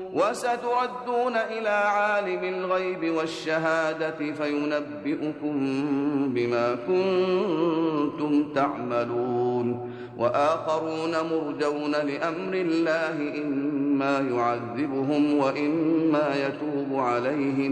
وستردون إلى عالم الغيب والشهادة فينبئكم بما كنتم تعملون وآخرون مرجون لأمر الله إما يعذبهم وإما يتوب عليهم